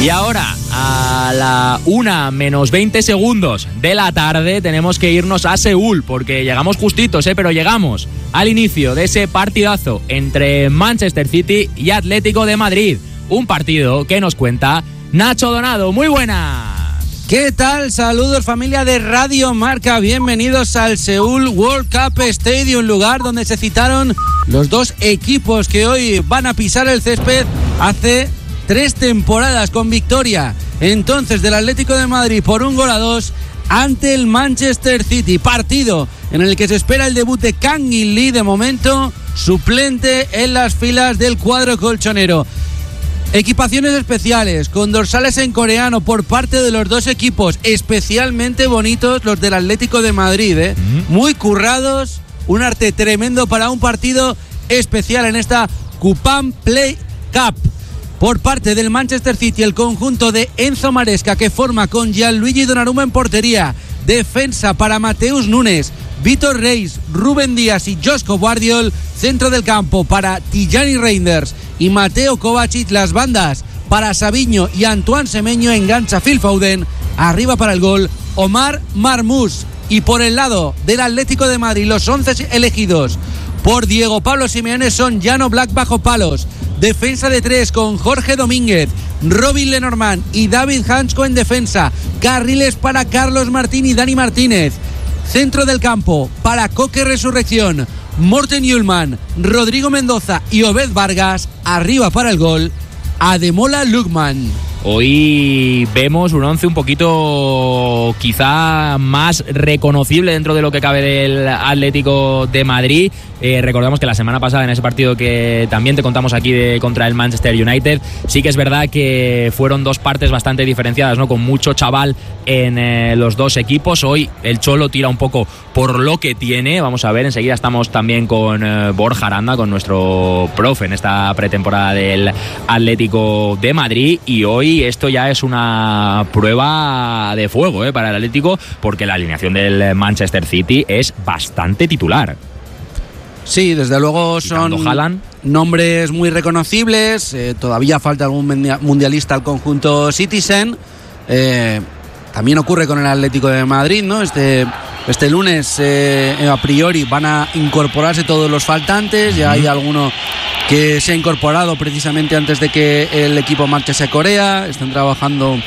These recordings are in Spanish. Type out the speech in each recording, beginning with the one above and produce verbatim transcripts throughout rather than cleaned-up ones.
Y ahora, a la una menos veinte segundos de la tarde, tenemos que irnos a Seúl, porque llegamos justitos, ¿eh? Pero llegamos al inicio de ese partidazo entre Manchester City y Atlético de Madrid. Un partido que nos cuenta Nacho Donado. ¡Muy buenas! ¿Qué tal? Saludos, familia de Radio Marca. Bienvenidos al Seúl World Cup Stadium, lugar donde se citaron los dos equipos que hoy van a pisar el césped hace tres temporadas, con victoria entonces del Atlético de Madrid por un gol a dos ante el Manchester City. Partido en el que se espera el debut de Kang In Lee, de momento suplente en las filas del cuadro colchonero. Equipaciones especiales con dorsales en coreano por parte de los dos equipos, especialmente bonitos los del Atlético de Madrid, ¿eh? Mm. Muy currados, un arte tremendo para un partido especial en esta Coupang Play Cup. Por parte del Manchester City, el conjunto de Enzo Maresca, que forma con Gianluigi Donnarumma en portería. Defensa para Mateus Nunes, Vitor Reis, Rúben Díaz y Joško Gvardiol. Centro del campo para Tijani Reinders y Mateo Kovacic. Las bandas para Savinho y Antoine Semenyo. Engancha Phil Foden. Arriba para el gol Omar Marmoush. Y por el lado del Atlético de Madrid, los once elegidos por Diego Pablo Simeone son Jan Oblak bajo palos. Defensa de tres con Jorge Domínguez, Robin Lenormand y David Hansko en defensa. Carriles para Carlos Martín y Dani Martínez. Centro del campo para Coque Resurrección, Morten Hjulmand, Rodrigo Mendoza y Obed Vargas. Arriba para el gol Ademola Lookman. Hoy vemos un once un poquito quizá más reconocible dentro de lo que cabe del Atlético de Madrid. Eh, recordamos que la semana pasada, en ese partido que también te contamos aquí de, contra el Manchester United, sí que es verdad que fueron dos partes bastante diferenciadas, ¿no? Con mucho chaval en eh, los dos equipos. Hoy el Cholo tira un poco por lo que tiene. Vamos a ver, enseguida estamos también con eh, Borja Aranda, con nuestro profe en esta pretemporada del Atlético de Madrid. Y hoy esto ya es una prueba de fuego eh, para el Atlético, porque la alineación del Manchester City es bastante titular. Sí, desde luego son Haaland. Nombres muy reconocibles. Eh, todavía falta algún mundialista al conjunto Citizen. Eh, también ocurre con el Atlético de Madrid, ¿no? Este, este lunes, eh, a priori, van a incorporarse todos los faltantes. Ya hay alguno que se ha incorporado precisamente antes de que el equipo marchase a Corea. Están trabajando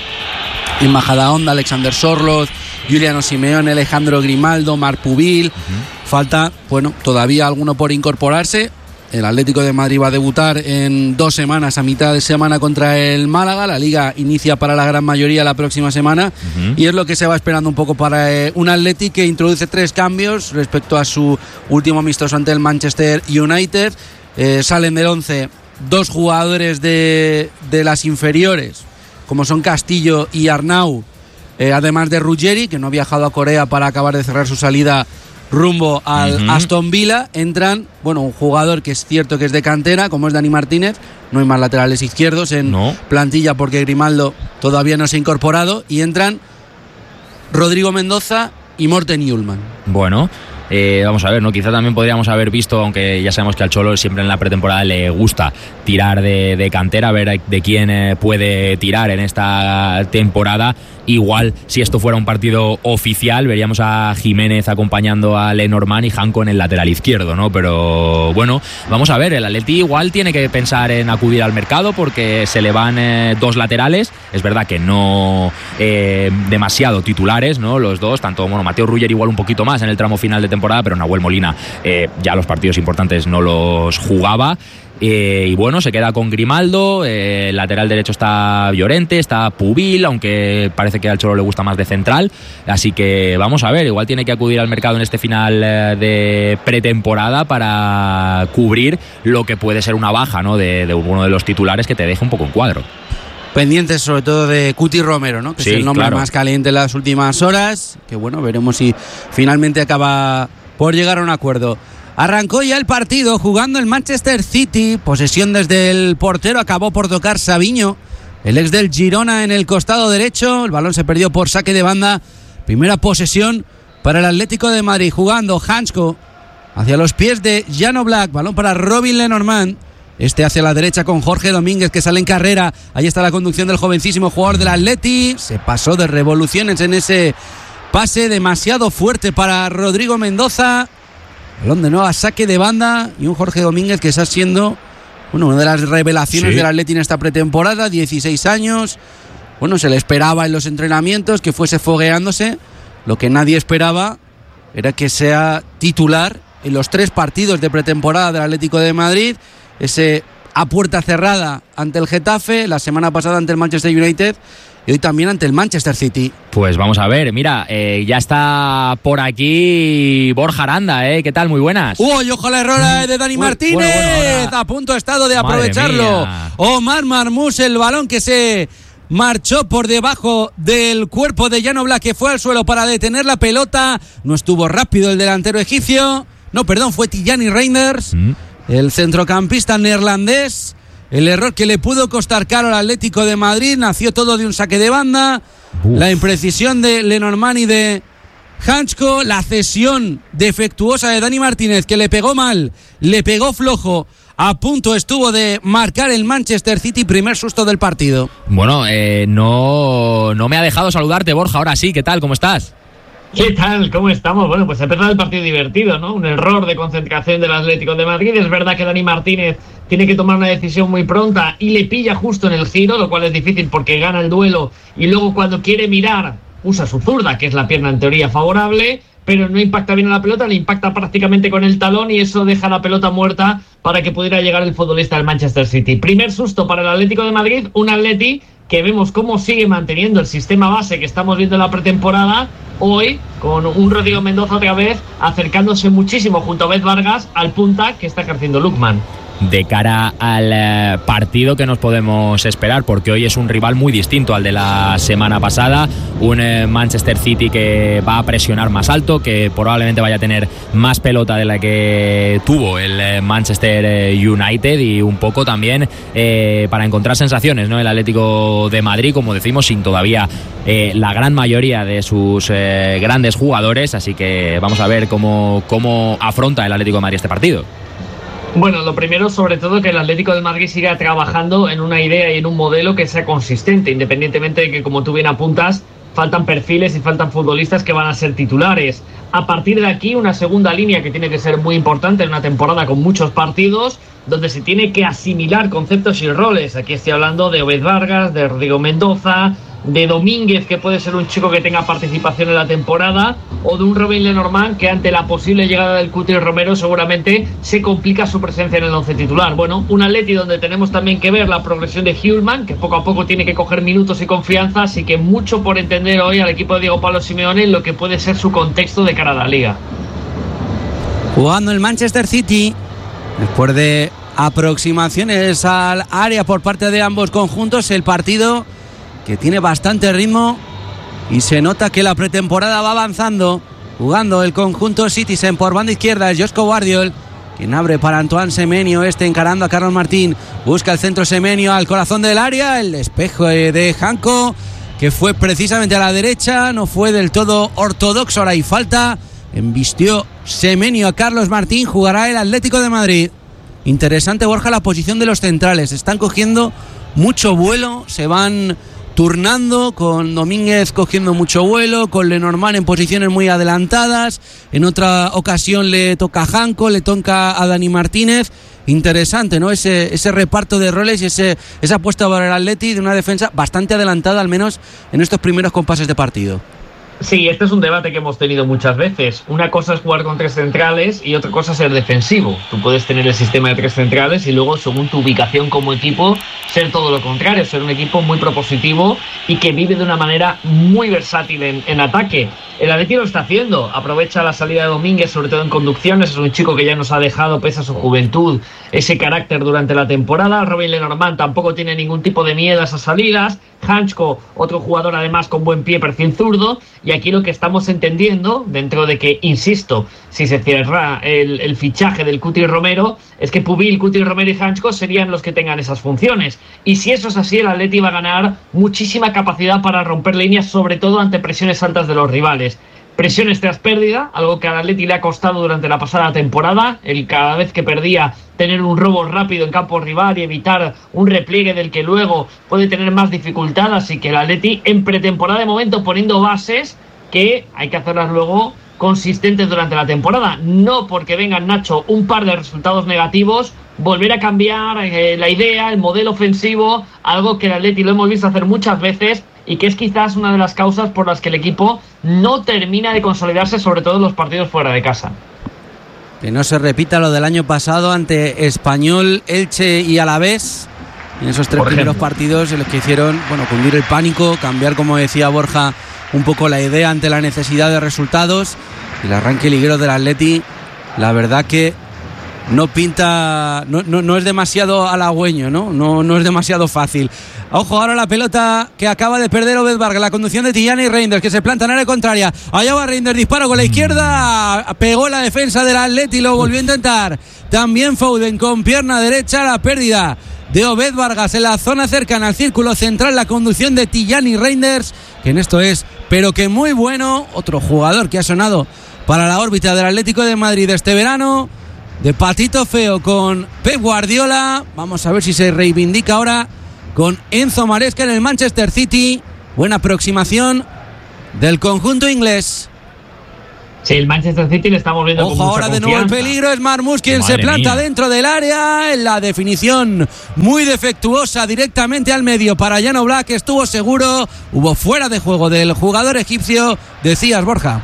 en Majadahonda Alexander Sorloth, Giuliano Simeone, Alejandro Grimaldo, Marc Pubil. Uh-huh. Falta, bueno, todavía alguno por incorporarse. El Atlético de Madrid va a debutar en dos semanas, a mitad de semana, contra el Málaga. La Liga inicia para la gran mayoría la próxima semana. Uh-huh. Y es lo que se va esperando un poco para eh, un Atleti que introduce tres cambios respecto a su último amistoso ante el Manchester United. Eh, salen del once dos jugadores de, de las inferiores, como son Castillo y Arnau, eh, además de Ruggeri, que no ha viajado a Corea para acabar de cerrar su salida rumbo al uh-huh. Aston Villa. Entran, bueno, un jugador que es cierto que es de cantera, como es Dani Martínez. No hay más laterales izquierdos en no. plantilla, porque Grimaldo todavía no se ha incorporado. Y entran Rodrigo Mendoza y Morten Hjulmand. Bueno, Eh, vamos a ver, ¿no? Quizá también podríamos haber visto, aunque ya sabemos que al Cholo siempre en la pretemporada le gusta tirar de, de cantera, a ver de quién eh, puede tirar en esta temporada. Igual, si esto fuera un partido oficial, veríamos a Jiménez acompañando a Lenormand y Hansko en el lateral izquierdo, ¿no? Pero bueno, vamos a ver, el Atleti igual tiene que pensar en acudir al mercado, porque se le van eh, dos laterales. Es verdad que no eh, demasiado titulares, ¿no? Los dos, tanto, bueno, Mateo Ruggeri igual un poquito más en el tramo final de temporada, pero Nahuel Molina eh, ya los partidos importantes no los jugaba. Eh, y bueno, se queda con Grimaldo, eh, lateral derecho está Llorente, está Pubil, aunque parece que al Cholo le gusta más de central, así que vamos a ver, igual tiene que acudir al mercado en este final eh, de pretemporada para cubrir lo que puede ser una baja, ¿no? de, de uno de los titulares que te deja un poco en cuadro. Pendientes sobre todo de Cuti Romero, ¿no? Que sí, es el nombre claro. más caliente en las últimas horas, que bueno, veremos si finalmente acaba por llegar a un acuerdo. Arrancó ya el partido jugando el Manchester City, posesión desde el portero, acabó por tocar Savinho, el ex del Girona, en el costado derecho. El balón se perdió por saque de banda. Primera posesión para el Atlético de Madrid, jugando Hansko hacia los pies de Jan Oblak, balón para Robin Lenormand, Este hacia la derecha con Jorge Domínguez, que sale en carrera. Ahí está la conducción del jovencísimo jugador del Atleti. Se pasó de revoluciones en ese pase demasiado fuerte para Rodrigo Mendoza. Balón de nuevo a saque de banda. Y un Jorge Domínguez que está siendo bueno, una de las revelaciones sí. del Atleti en esta pretemporada. dieciséis años. Bueno, se le esperaba en los entrenamientos que fuese fogueándose. Lo que nadie esperaba era que sea titular en los tres partidos de pretemporada del Atlético de Madrid. Ese a puerta cerrada ante el Getafe, la semana pasada ante el Manchester United y hoy también ante el Manchester City. Pues vamos a ver, mira, eh, ya está por aquí Borja Aranda, ¿eh? ¿Qué tal? Muy buenas. ¡Uy, uh, ojo la errora de Dani Uy, Martínez! Bueno, bueno, a punto ha estado de aprovecharlo. Omar Marmús, el balón que se marchó por debajo del cuerpo de Jan Oblak, que fue al suelo para detener la pelota. No estuvo rápido el delantero egipcio. No, perdón, fue Tijani Reinders. Mm. El centrocampista neerlandés, el error que le pudo costar caro al Atlético de Madrid, nació todo de un saque de banda. Uf. La imprecisión de Lenormand y de Hansko, la cesión defectuosa de Dani Martínez, que le pegó mal, le pegó flojo. A punto estuvo de marcar el Manchester City, primer susto del partido. Bueno, eh, no, no me ha dejado saludarte, Borja, ahora sí, ¿qué tal? ¿Cómo estás? ¿Qué tal? ¿Cómo estamos? Bueno, pues ha empezado el partido divertido, ¿no? Un error de concentración del Atlético de Madrid. Es verdad que Dani Martínez tiene que tomar una decisión muy pronta y le pilla justo en el giro, lo cual es difícil porque gana el duelo y luego cuando quiere mirar usa su zurda, que es la pierna en teoría favorable, pero no impacta bien a la pelota, le impacta prácticamente con el talón y eso deja la pelota muerta para que pudiera llegar el futbolista del Manchester City. Primer susto para el Atlético de Madrid, un Atleti que vemos cómo sigue manteniendo el sistema base que estamos viendo en la pretemporada, hoy con un Rodrigo Mendoza otra vez acercándose muchísimo junto a Beth Vargas al punta que está ejerciendo Lookman. De cara al partido que nos podemos esperar, porque hoy es un rival muy distinto al de la semana pasada, un Manchester City que va a presionar más alto, que probablemente vaya a tener más pelota de la que tuvo el Manchester United y un poco también eh, para encontrar sensaciones, ¿no? El Atlético de Madrid, como decimos, sin todavía eh, la gran mayoría de sus eh, grandes jugadores, así que vamos a ver cómo, cómo afronta el Atlético de Madrid este partido. Bueno, lo primero, sobre todo, que el Atlético de Madrid siga trabajando en una idea y en un modelo que sea consistente, independientemente de que, como tú bien apuntas, faltan perfiles y faltan futbolistas que van a ser titulares. A partir de aquí, una segunda línea que tiene que ser muy importante en una temporada con muchos partidos, donde se tiene que asimilar conceptos y roles. Aquí estoy hablando de Obed Vargas, de Rodrigo Mendoza, de Domínguez, que puede ser un chico que tenga participación en la temporada, o de un Robin Lenormand que ante la posible llegada del Cuti Romero seguramente se complica su presencia en el once titular. Bueno, un Atleti donde tenemos también que ver la progresión de Hjulmand, que poco a poco tiene que coger minutos y confianza, así que mucho por entender hoy al equipo de Diego Pablo Simeone en lo que puede ser su contexto de cara a la Liga. Jugando el Manchester City, después de aproximaciones al área por parte de ambos conjuntos, el partido que tiene bastante ritmo y se nota que la pretemporada va avanzando, jugando el conjunto Citizen por banda izquierda, es Josko Guardiol, quien abre para Antoine Semenyo, este encarando a Carlos Martín, busca el centro Semenyo al corazón del área, el despejo de Hansko, que fue precisamente a la derecha, no fue del todo ortodoxo, ahora hay falta, embistió Semenyo a Carlos Martín, jugará el Atlético de Madrid. Interesante, Borja, la posición de los centrales, están cogiendo mucho vuelo, se van turnando, con Domínguez cogiendo mucho vuelo, con Lenormand en posiciones muy adelantadas, en otra ocasión le toca a Hansko, le toca a Dani Martínez. Interesante, ¿no? Ese, ese reparto de roles y ese, esa apuesta para el Atleti de una defensa bastante adelantada, al menos en estos primeros compases de partido. Sí, este es un debate que hemos tenido muchas veces. Una cosa es jugar con tres centrales y otra cosa es ser defensivo. Tú puedes tener el sistema de tres centrales y luego, según tu ubicación como equipo, ser todo lo contrario, ser un equipo muy propositivo y que vive de una manera muy versátil en, en ataque. El Atleti lo está haciendo, aprovecha la salida de Domínguez, sobre todo en conducciones, es un chico que ya nos ha dejado, pese a su juventud, ese carácter durante la temporada. Robin Lenormand tampoco tiene ningún tipo de miedo a esas salidas. Hansko, otro jugador además con buen pie, perfil zurdo, y aquí lo que estamos entendiendo, dentro de que, insisto, si se cierra el, el fichaje del Cuti Romero, es que Pubil, Cuti Romero y Hansko serían los que tengan esas funciones, y si eso es así, el Atleti va a ganar muchísima capacidad para romper líneas, sobre todo ante presiones altas de los rivales. presiones tras pérdida, algo que al Atleti le ha costado durante la pasada temporada, el cada vez que perdía tener un robo rápido en campo rival y evitar un repliegue del que luego puede tener más dificultad, así que el Atleti en pretemporada de momento poniendo bases que hay que hacerlas luego consistentes durante la temporada, no porque vengan, Nacho, un par de resultados negativos, volver a cambiar eh, la idea, el modelo ofensivo, algo que el Atleti lo hemos visto hacer muchas veces y que es quizás una de las causas por las que el equipo no termina de consolidarse, sobre todo en los partidos fuera de casa. Que no se repita lo del año pasado ante Español, Elche y Alavés, en esos tres primeros partidos en los que hicieron, bueno, cundir el pánico, cambiar, como decía Borja, un poco la idea ante la necesidad de resultados. Y el arranque liguero del Atleti, la verdad que no pinta, no, no, no es demasiado halagüeño, ¿no? No, no es demasiado fácil. Ojo, ahora la pelota que acaba de perder Obed Vargas, la conducción de Tijani Reinders, que se planta en área contraria. Allá va Reinders, disparo con la izquierda, pegó la defensa del Atleti, lo volvió a intentar. También Foden con pierna derecha, la pérdida de Obed Vargas en la zona cercana al círculo central, la conducción de Tijani Reinders, que en esto es, pero que muy bueno. Otro jugador que ha sonado para la órbita del Atlético de Madrid este verano, de patito feo con Pep Guardiola. Vamos a ver si se reivindica ahora con Enzo Maresca en el Manchester City. Buena aproximación del conjunto inglés. Sí, el Manchester City le estamos viendo. Ojo, con mucha ahora de nuevo el peligro. Es Marmoush quien Madre se planta mía. dentro del área. En la definición muy defectuosa directamente al medio para Jan Oblak. Estuvo seguro. Hubo fuera de juego del jugador egipcio. Decías, Borja.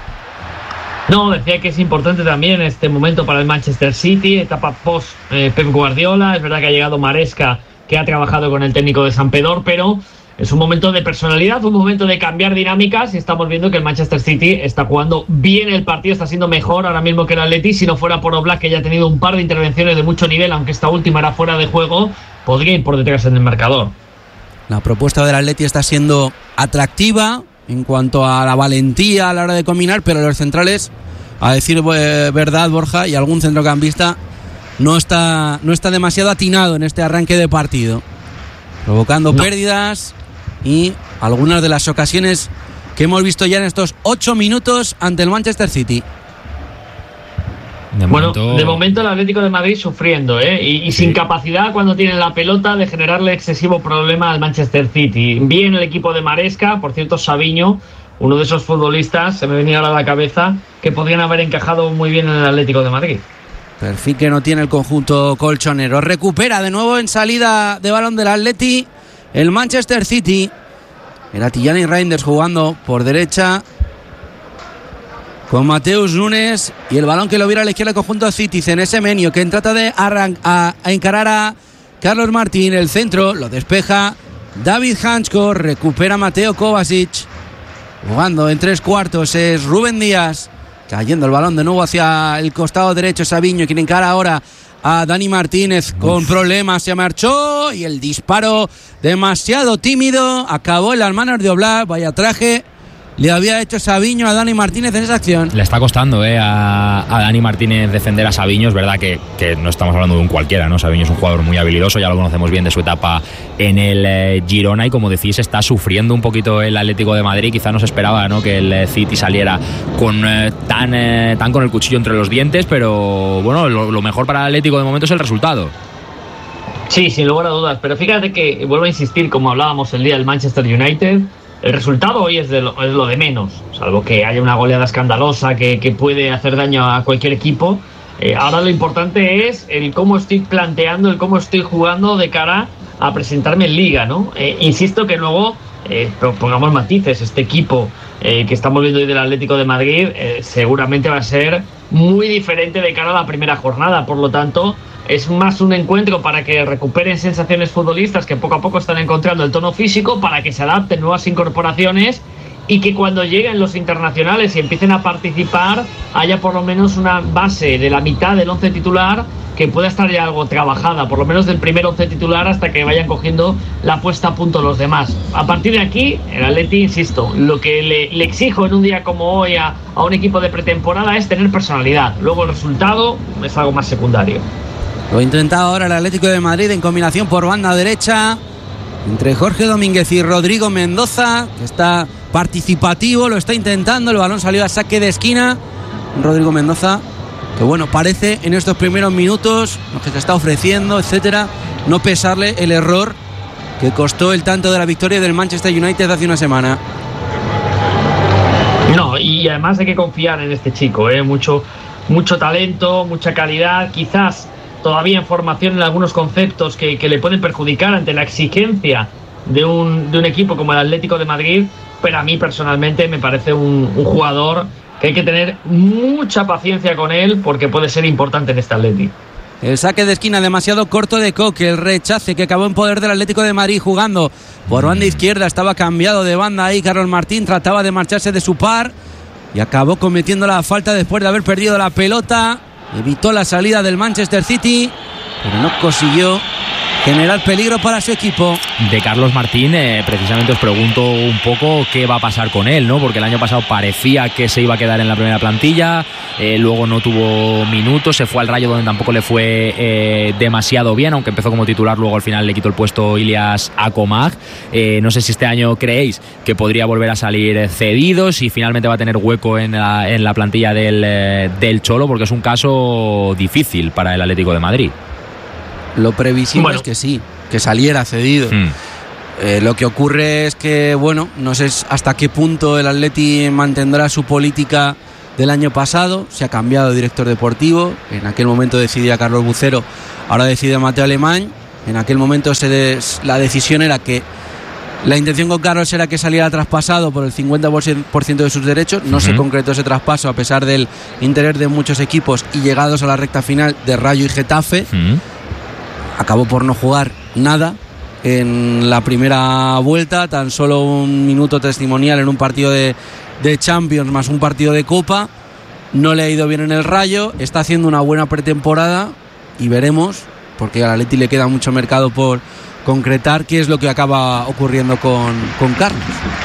No, decía que es importante también este momento para el Manchester City, etapa post eh, Pep Guardiola. Es verdad que ha llegado Maresca, que ha trabajado con el técnico de Sampdoria, pero es un momento de personalidad, un momento de cambiar dinámicas, y estamos viendo que el Manchester City está jugando bien el partido, está siendo mejor ahora mismo que el Atleti. Si no fuera por Oblak, que ya ha tenido un par de intervenciones de mucho nivel, aunque esta última era fuera de juego, podría ir por detrás en el marcador. La propuesta del Atleti está siendo atractiva en cuanto a la valentía a la hora de combinar, pero los centrales, a decir eh, verdad, Borja, y algún centrocampista no está, no está demasiado atinado en este arranque de partido, provocando no. pérdidas y algunas de las ocasiones que hemos visto ya en estos ocho minutos ante el Manchester City. De bueno, momento... de momento el Atlético de Madrid sufriendo, ¿eh? y, y sí. sin capacidad cuando tienen la pelota de generarle excesivo problema al Manchester City. Bien el equipo de Maresca, por cierto, Savinho, uno de esos futbolistas, se me venía ahora a la cabeza, que podrían haber encajado muy bien en el Atlético de Madrid. Perfil que no tiene el conjunto colchonero. Recupera de nuevo en salida de balón del Atleti el Manchester City. Era Tijani Reinders jugando por derecha con Mateus Nunes, y el balón que lo viera a la izquierda del conjunto Citizen. Semenyo, que trata de arran- a, a encarar a Carlos Martín. El centro lo despeja David Hansko. Recupera Mateo Kovacic. Jugando en tres cuartos es Rubén Díaz. Cayendo el balón de nuevo hacia el costado derecho. Savinho, quien encara ahora a Dani Martínez con Uf. problemas. Se marchó y el disparo demasiado tímido. Acabó en las manos de Oblak. Vaya traje le había hecho Savinho a Dani Martínez en esa acción. Le está costando eh, a, a Dani Martínez defender a Savinho. Es verdad que, que no estamos hablando de un cualquiera, ¿no? Savinho es un jugador muy habilidoso, ya lo conocemos bien de su etapa en el eh, Girona, y como decís, está sufriendo un poquito el Atlético de Madrid. Quizá no se esperaba, ¿no?, que el eh, City saliera con eh, tan, eh, tan con el cuchillo entre los dientes, pero bueno, lo, lo mejor para el Atlético de momento es el resultado. Sí, sin lugar a dudas, pero fíjate que, vuelvo a insistir, como hablábamos el día del Manchester United, el resultado hoy es, de lo, es lo de menos, salvo que haya una goleada escandalosa que, que puede hacer daño a cualquier equipo. Eh, ahora lo importante es el cómo estoy planteando, el cómo estoy jugando de cara a presentarme en Liga, ¿no? Eh, insisto que luego, eh, pongamos matices, este equipo eh, que estamos viendo hoy del Atlético de Madrid eh, seguramente va a ser muy diferente de cara a la primera jornada, por lo tanto es más un encuentro para que recuperen sensaciones futbolistas que poco a poco están encontrando el tono físico, para que se adapten nuevas incorporaciones y que cuando lleguen los internacionales y empiecen a participar haya por lo menos una base de la mitad del once titular que pueda estar ya algo trabajada, por lo menos del primer once titular, hasta que vayan cogiendo la puesta a punto los demás. A partir de aquí, el Atleti, insisto, lo que le, le exijo en un día como hoy a, a un equipo de pretemporada es tener personalidad. Luego el resultado es algo más secundario. Lo ha intentado ahora el Atlético de Madrid en combinación por banda derecha entre Jorge Domínguez y Rodrigo Mendoza, que está participativo, lo está intentando, el balón salió a saque de esquina. Rodrigo Mendoza, que bueno, parece en estos primeros minutos, lo que se está ofreciendo, etcétera, no pesarle el error que costó el tanto de la victoria del Manchester United hace una semana. No, y además hay que confiar en este chico, ¿eh? mucho, mucho talento, mucha calidad, quizás todavía en formación en algunos conceptos que, que le pueden perjudicar ante la exigencia de un, de un equipo como el Atlético de Madrid, pero a mí personalmente me parece un, un jugador que hay que tener mucha paciencia con él porque puede ser importante en este Atlético. El saque de esquina demasiado corto de Coque, el rechace que acabó en poder del Atlético de Madrid jugando por banda izquierda, estaba cambiado de banda ahí, Carlos Martín trataba de marcharse de su par y acabó cometiendo la falta después de haber perdido la pelota, evitó la salida del Manchester City, pero no consiguió generar peligro para su equipo. De Carlos Martín, eh, precisamente os pregunto un poco qué va a pasar con él, ¿no? Porque el año pasado parecía que se iba a quedar en la primera plantilla, eh, luego no tuvo minutos, se fue al Rayo donde tampoco le fue eh, demasiado bien, aunque empezó como titular, luego al final le quitó el puesto Ilias Akomag. Eh, no sé si este año creéis que podría volver a salir cedido, si finalmente va a tener hueco en la, en la plantilla del, eh, del Cholo, porque es un caso difícil para el Atlético de Madrid. Lo previsible bueno. es que sí, que saliera cedido. Mm. Eh, lo que ocurre es que, bueno, no sé hasta qué punto el Atleti mantendrá su política del año pasado. Se ha cambiado de director deportivo. En aquel momento decidía Carlos Bucero, ahora decide Mateo Alemán. En aquel momento se des, la decisión era que la intención con Carlos era que saliera traspasado por el cincuenta por ciento de sus derechos. No uh-huh. se concretó ese traspaso a pesar del interés de muchos equipos y llegados a la recta final de Rayo y Getafe. Uh-huh. Acabó por no jugar nada en la primera vuelta, tan solo un minuto testimonial en un partido de, de Champions más un partido de Copa. No le ha ido bien en el Rayo, está haciendo una buena pretemporada y veremos, porque al Atleti le queda mucho mercado por concretar, qué es lo que acaba ocurriendo con, con Carlos.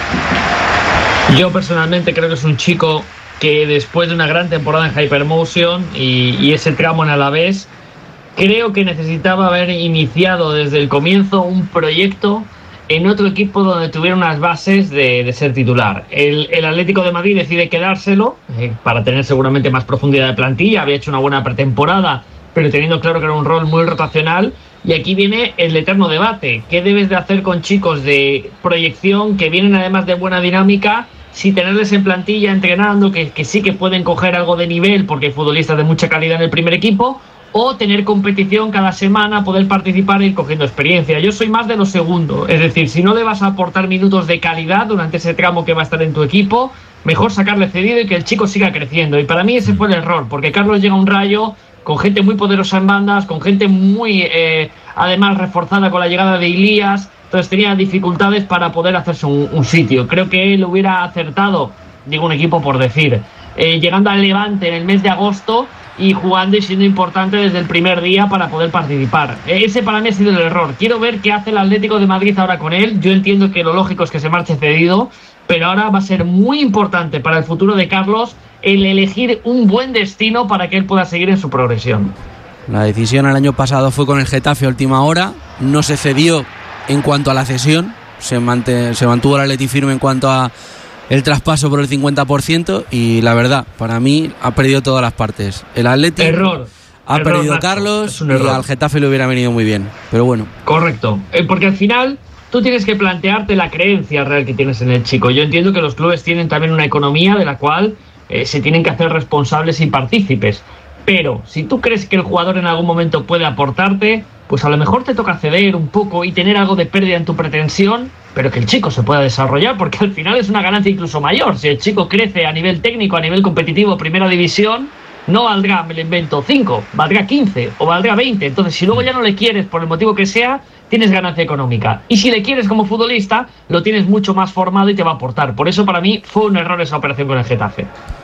Yo personalmente creo que es un chico que después de una gran temporada en Hypermotion y, y ese tramo en Alavés, creo que necesitaba haber iniciado desde el comienzo un proyecto en otro equipo donde tuviera unas bases de, de ser titular. El, el Atlético de Madrid decide quedárselo eh, para tener seguramente más profundidad de plantilla. Había hecho una buena pretemporada, pero teniendo claro que era un rol muy rotacional. Y aquí viene el eterno debate. ¿Qué debes de hacer con chicos de proyección que vienen además de buena dinámica, si tenerles en plantilla entrenando, que, que sí que pueden coger algo de nivel porque hay futbolistas de mucha calidad en el primer equipo, o tener competición cada semana, poder participar e ir cogiendo experiencia? Yo soy más de lo segundo, es decir, si no le vas a aportar minutos de calidad durante ese tramo que va a estar en tu equipo, mejor sacarle cedido y que el chico siga creciendo. Y para mí ese fue el error, porque Carlos llega a un Rayo con gente muy poderosa en bandas, con gente muy eh, además reforzada con la llegada de Ilias, entonces tenía dificultades para poder hacerse un, un sitio. Creo que él hubiera acertado, digo un equipo por decir, eh, llegando al Levante en el mes de agosto y jugando y siendo importante desde el primer día para poder participar. Ese para mí ha sido el error. Quiero ver qué hace el Atlético de Madrid ahora con él. Yo entiendo que lo lógico es que se marche cedido, pero ahora va a ser muy importante para el futuro de Carlos el elegir un buen destino para que él pueda seguir en su progresión. La decisión el año pasado fue con el Getafe a última hora, no se cedió en cuanto a la cesión, se, mant- se mantuvo el Atleti firme en cuanto a el traspaso por el cincuenta por ciento y la verdad, para mí ha perdido todas las partes. El Atleti error, ha error, perdido Nacho, Carlos y al Getafe le hubiera venido muy bien, pero bueno. Correcto, eh, porque al final tú tienes que plantearte la creencia real que tienes en el chico. Yo entiendo que los clubes tienen también una economía de la cual eh, se tienen que hacer responsables y partícipes, pero si tú crees que el jugador en algún momento puede aportarte, pues a lo mejor te toca ceder un poco y tener algo de pérdida en tu pretensión, pero que el chico se pueda desarrollar, porque al final es una ganancia incluso mayor. Si el chico crece a nivel técnico, a nivel competitivo, primera división, no valdrá, me lo invento, cinco, valdrá quince o valdrá veinte. Entonces, si luego ya no le quieres por el motivo que sea, tienes ganancia económica. Y si le quieres como futbolista, lo tienes mucho más formado y te va a aportar. Por eso, para mí, fue un error esa operación con el Getafe.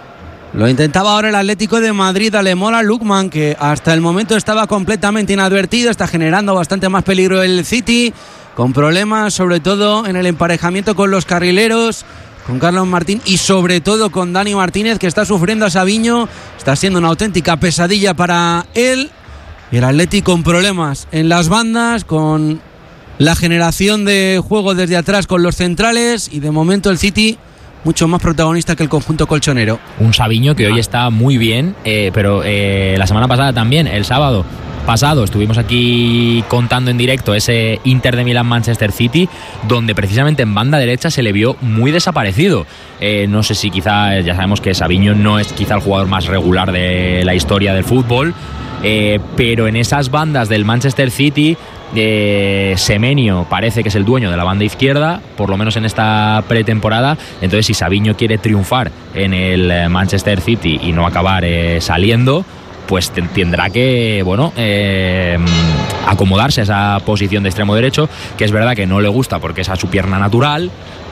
Lo intentaba ahora el Atlético de Madrid, Alemola Lukman, que hasta el momento estaba completamente inadvertido, está generando bastante más peligro el City, con problemas sobre todo en el emparejamiento con los carrileros, con Carlos Martín y sobre todo con Dani Martínez, que está sufriendo a Sabiño, está siendo una auténtica pesadilla para él. Y el Atlético con problemas en las bandas, con la generación de juego desde atrás con los centrales, y de momento el City mucho más protagonista que el conjunto colchonero. Un Savinho que hoy está muy bien, eh, pero eh, la semana pasada también, el sábado pasado, estuvimos aquí contando en directo ese Inter de Milán-Manchester City, donde precisamente en banda derecha se le vio muy desaparecido. Eh, no sé si quizá, ya sabemos que Savinho no es quizá el jugador más regular de la historia del fútbol, eh, pero en esas bandas del Manchester City, eh, Semenyo parece que es el dueño de la banda izquierda, por lo menos en esta pretemporada. Entonces, si Savinho quiere triunfar en el Manchester City y no acabar eh, saliendo, pues tendrá que, bueno, eh, acomodarse a esa posición de extremo derecho, que es verdad que no le gusta porque es a su pierna natural,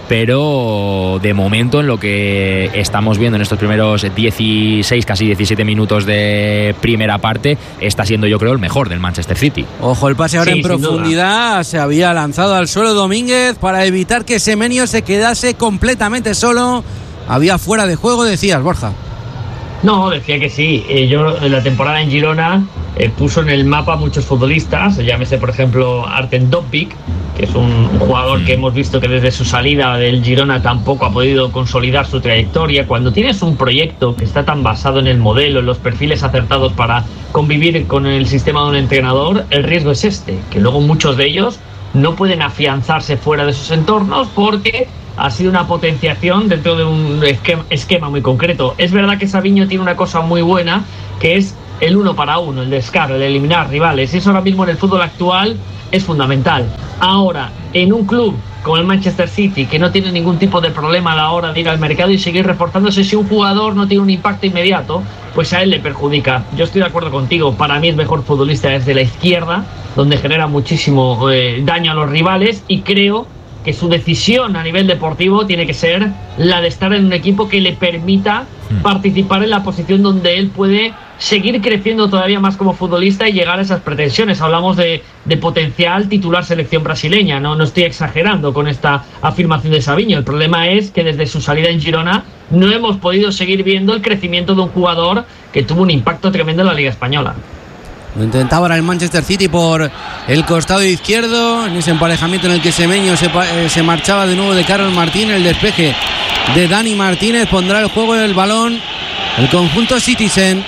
pero de momento, en lo que estamos viendo en estos primeros dieciséis, casi diecisiete minutos de primera parte, está siendo, yo creo, el mejor del Manchester City. Ojo, el pase ahora sí, en profundidad, duda. Se había lanzado al suelo Domínguez para evitar que Semenyo se quedase completamente solo. Había fuera de juego, decías, Borja. No, decía que sí. Eh, yo en la temporada en Girona eh, puso en el mapa muchos futbolistas, llámese por ejemplo Artem Dovbyk, que es un jugador que hemos visto que desde su salida del Girona tampoco ha podido consolidar su trayectoria. Cuando tienes un proyecto que está tan basado en el modelo, en los perfiles acertados para convivir con el sistema de un entrenador, el riesgo es este, que luego muchos de ellos no pueden afianzarse fuera de sus entornos porque ha sido una potenciación dentro de un esquema, esquema muy concreto. Es verdad que Savinho tiene una cosa muy buena, que es el uno para uno, el descaro, el eliminar rivales. Eso ahora mismo en el fútbol actual es fundamental. Ahora, en un club como el Manchester City, que no tiene ningún tipo de problema a la hora de ir al mercado y seguir reforzándose, si un jugador no tiene un impacto inmediato, pues a él le perjudica. Yo estoy de acuerdo contigo, para mí es mejor futbolista desde la izquierda, donde genera muchísimo eh, daño a los rivales, y creo que su decisión a nivel deportivo tiene que ser la de estar en un equipo que le permita participar en la posición donde él puede seguir creciendo todavía más como futbolista y llegar a esas pretensiones. Hablamos de, de potencial titular selección brasileña, no, no estoy exagerando con esta afirmación de Savinho. El problema es que desde su salida en Girona no hemos podido seguir viendo el crecimiento de un jugador que tuvo un impacto tremendo en la Liga Española. Lo intentaba ahora el Manchester City por el costado izquierdo, en ese emparejamiento en el que Semenyo se, eh, se marchaba de nuevo de Carlos Martínez. El despeje de Dani Martínez pondrá el juego en el balón el conjunto Citizen.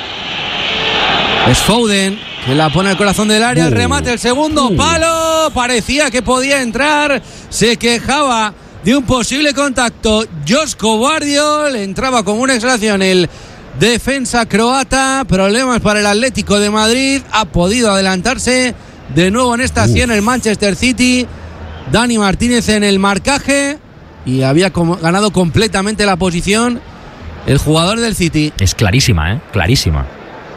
Es Foden, que la pone al corazón del área. El remate, el segundo palo, parecía que podía entrar. Se quejaba de un posible contacto Josko Gvardiol, entraba como una exhalación el defensa croata. Problemas para el Atlético de Madrid. Ha podido adelantarse de nuevo en esta acción el Manchester City. Dani Martínez en el marcaje y había com- ganado completamente la posición el jugador del City. Es clarísima, ¿eh? Clarísima.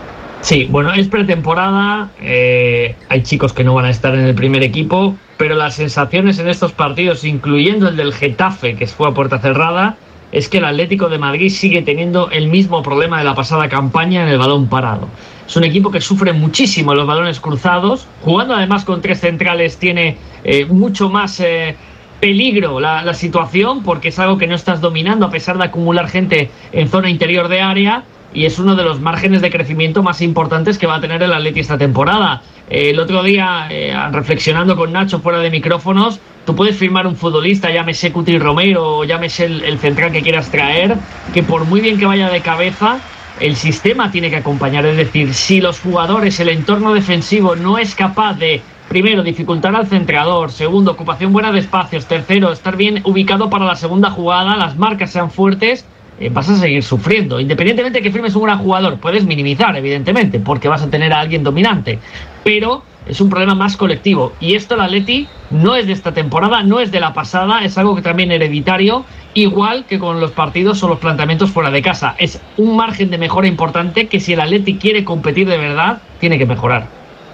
Sí, bueno, es pretemporada, eh, hay chicos que no van a estar en el primer equipo, pero las sensaciones en estos partidos, incluyendo el del Getafe, que fue a puerta cerrada, es que el Atlético de Madrid sigue teniendo el mismo problema de la pasada campaña en el balón parado. Es un equipo que sufre muchísimo los balones cruzados, jugando además con tres centrales tiene eh, mucho más eh, peligro la, la situación, porque es algo que no estás dominando a pesar de acumular gente en zona interior de área, y es uno de los márgenes de crecimiento más importantes que va a tener el Atleti esta temporada. Eh, el otro día, eh, reflexionando con Nacho fuera de micrófonos, tú puedes firmar un futbolista, llámese Cuti Romero o llámese el, el central que quieras traer, que por muy bien que vaya de cabeza, el sistema tiene que acompañar. Es decir, si los jugadores, el entorno defensivo no es capaz de, primero, dificultar al centrador, segundo, ocupación buena de espacios, tercero, estar bien ubicado para la segunda jugada, las marcas sean fuertes, eh, vas a seguir sufriendo. Independientemente de que firmes un gran jugador, puedes minimizar, evidentemente, porque vas a tener a alguien dominante, pero es un problema más colectivo. Y esto el Atleti no es de esta temporada, no es de la pasada, es algo que también hereditario, igual que con los partidos o los planteamientos fuera de casa. Es un margen de mejora importante que si el Atleti quiere competir de verdad, tiene que mejorar.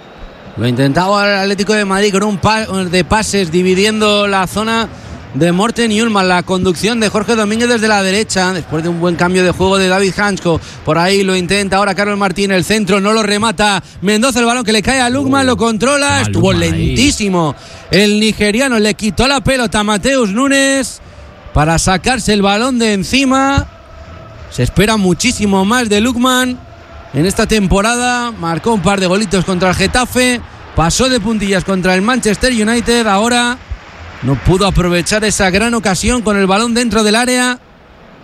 Lo intentaba el Atlético de Madrid con un par de pases dividiendo la zona de Morten Hjulmand. La conducción de Jorge Domínguez desde la derecha, después de un buen cambio de juego de David Hansko. Por ahí lo intenta ahora Carlos Martín, el centro, no lo remata Mendoza, el balón que le cae a Lukman, oh, lo controla, estuvo lentísimo ahí el nigeriano, le quitó la pelota a Mateus Nunes para sacarse el balón de encima. Se espera muchísimo más de Lukman en esta temporada. Marcó un par de golitos contra el Getafe, pasó de puntillas contra el Manchester United, ahora no pudo aprovechar esa gran ocasión con el balón dentro del área.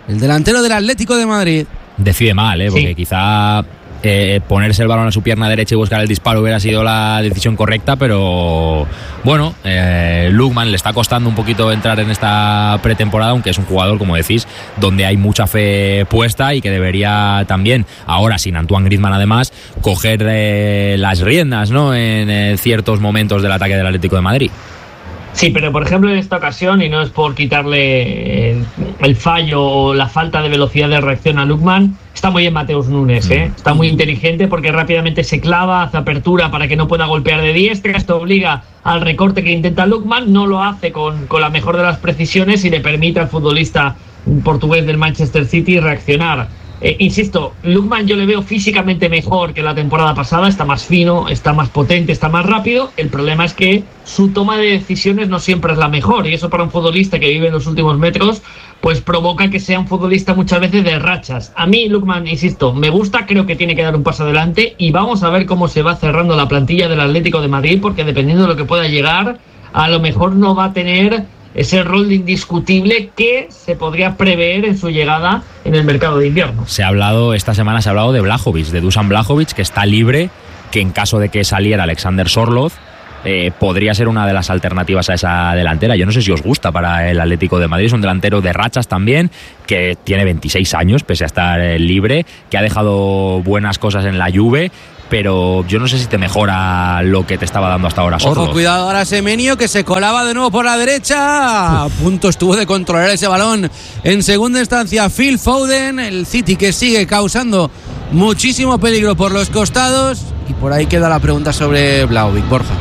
el delantero del Atlético de Madrid. Decide mal, ¿eh? Porque sí. quizá eh, ponerse el balón a su pierna derecha y buscar el disparo hubiera sido la decisión correcta, pero bueno, eh, Lookman le está costando un poquito entrar en esta pretemporada, aunque es un jugador, como decís, donde hay mucha fe puesta y que debería también, ahora sin Antoine Griezmann además, coger eh, las riendas, ¿no?, en eh, ciertos momentos del ataque del Atlético de Madrid. Sí, pero por ejemplo en esta ocasión, y no es por quitarle el, el fallo o la falta de velocidad de reacción a Lookman, está muy bien Mateus Nunes, ¿eh? Está muy inteligente porque rápidamente se clava, hace apertura para que no pueda golpear de diestra. Esto obliga al recorte que intenta Lookman, no lo hace con, con la mejor de las precisiones y le permite al futbolista portugués del Manchester City reaccionar. Eh, insisto, Lookman yo le veo físicamente mejor que la temporada pasada, está más fino, está más potente, está más rápido. El problema es que su toma de decisiones no siempre es la mejor, y eso para un futbolista que vive en los últimos metros pues provoca que sea un futbolista muchas veces de rachas. A mí Lookman, insisto, me gusta, creo que tiene que dar un paso adelante, y vamos a ver cómo se va cerrando la plantilla del Atlético de Madrid, porque dependiendo de lo que pueda llegar, a lo mejor no va a tener ese rol de indiscutible que se podría prever en su llegada en el mercado de invierno. Se ha hablado, esta semana se ha hablado de Vlahovic, de Dusan Vlahovic, que está libre, que en caso de que saliera Alexander Sorloth, eh, podría ser una de las alternativas a esa delantera. Yo no sé si os gusta para el Atlético de Madrid, es un delantero de rachas también, que tiene veintiséis años, pese a estar eh, libre, que ha dejado buenas cosas en la Juve, pero yo no sé si te mejora lo que te estaba dando hasta ahora. Ojo, cuidado ahora Semenyo, que se colaba de nuevo por la derecha. A punto estuvo de controlar ese balón en segunda instancia Phil Foden. El City que sigue causando muchísimo peligro por los costados. Y por ahí queda la pregunta sobre Vlahovic. Borja.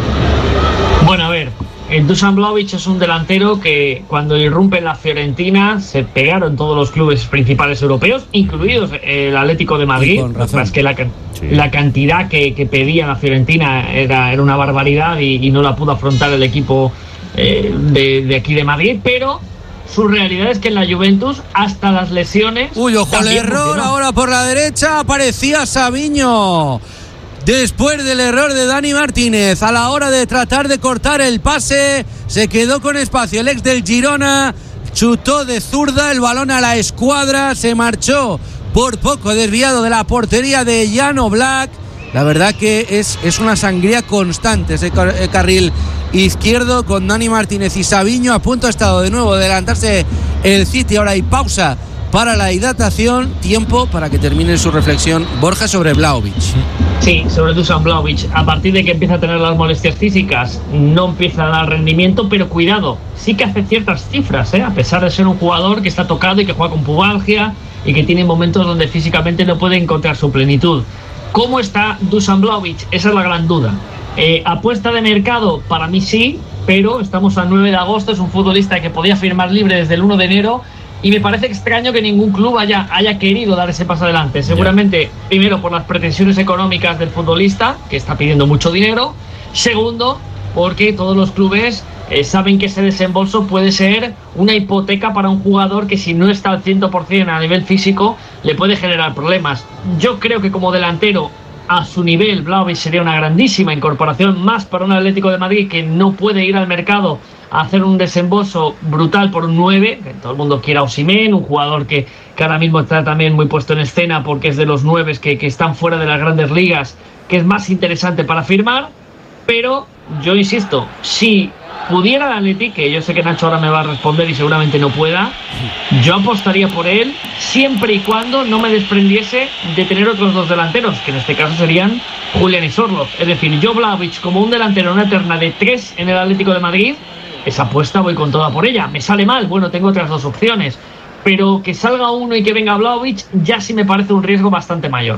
Bueno, a ver, el Dusan Vlahovic es un delantero que cuando irrumpe en la Fiorentina se pegaron todos los clubes principales europeos, incluidos el Atlético de Madrid. Es que la, sí. la cantidad que, que pedía la Fiorentina era, era una barbaridad y, y no la pudo afrontar el equipo eh, de, de aquí de Madrid, pero su realidad es que en la Juventus hasta las lesiones... Uy, ojo al error, funcionó. Ahora por la derecha aparecía Savinho. Después del error de Dani Martínez a la hora de tratar de cortar el pase, se quedó con espacio el ex del Girona, chutó de zurda el balón a la escuadra, se marchó por poco desviado de la portería de Jan Oblak. La verdad que es, es una sangría constante ese car- carril izquierdo con Dani Martínez y Savinho. A punto ha estado de nuevo de adelantarse el City. Ahora hay pausa para la hidratación, tiempo para que termine su reflexión Borja sobre Vlahovic. Sí, sobre Dusan Vlahovic, a partir de que empieza a tener las molestias físicas no empieza a dar rendimiento, pero cuidado, sí que hace ciertas cifras, ¿eh? A pesar de ser un jugador que está tocado y que juega con pubalgia y que tiene momentos donde físicamente no puede encontrar su plenitud. ¿Cómo está Dusan Vlahovic? Esa es la gran duda. Eh, apuesta de mercado, para mí sí, pero estamos a nueve de agosto, es un futbolista que podía firmar libre desde el uno de enero. Y me parece extraño que ningún club haya, haya querido dar ese paso adelante. Seguramente, yeah. primero, por las pretensiones económicas del futbolista, que está pidiendo mucho dinero. Segundo, porque todos los clubes eh, saben que ese desembolso puede ser una hipoteca para un jugador que, si no está al cien por ciento a nivel físico, le puede generar problemas. Yo creo que como delantero, a su nivel, Vlahovic sería una grandísima incorporación, más para un Atlético de Madrid que no puede ir al mercado a hacer un desembolso brutal por un nueve, que todo el mundo quiera a Osimhen, un jugador que, que ahora mismo está también muy puesto en escena porque es de los nueves que, que están fuera de las grandes ligas, que es más interesante para firmar. Pero yo insisto, si pudiera el Atleti, que yo sé que Nacho ahora me va a responder y seguramente no pueda, yo apostaría por él siempre y cuando no me desprendiese de tener otros dos delanteros, que en este caso serían Julián y Sorloth. Es decir, yo Vlahovic como un delantero, una terna de tres en el Atlético de Madrid, esa apuesta voy con toda por ella. Me sale mal, bueno, tengo otras dos opciones, pero que salga uno y que venga Vlahovic ya sí me parece un riesgo bastante mayor.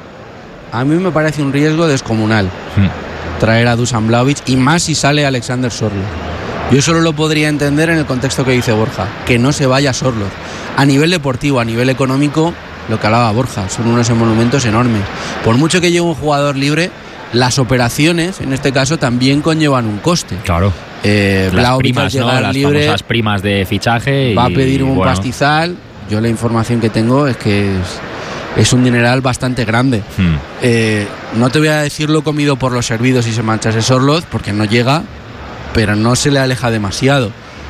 A mí me parece un riesgo descomunal hmm. traer a Dusan Vlahovic, y más si sale Alexander Sorloth. Yo solo lo podría entender en el contexto que dice Borja, que no se vaya Sorloth. A nivel deportivo, a nivel económico, lo que hablaba Borja, son unos emolumentos enormes. Por mucho que lleve un jugador libre, las operaciones, en este caso, también conllevan un coste. Claro. Eh, las primas, ¿no? Las libre, famosas primas de fichaje. Va y, a pedir un bueno. pastizal. Yo la información que tengo es que es, es un dineral bastante grande. Hmm. Eh, no te voy a decir lo comido por los servidos si se mancha ese Sorloth, porque no llega, pero no se le aleja demasiado.